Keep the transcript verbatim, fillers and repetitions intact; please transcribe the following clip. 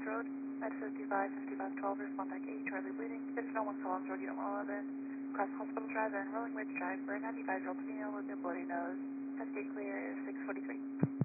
Road, at fifty-five, fifty-five twelve, respond back eight, Charlie bleeding, fifty-one Solom's Road, Unit one eleven, cross hospital driver and rolling with driver, ninety-five year old female with a bloody nose, F D clear, six forty-three.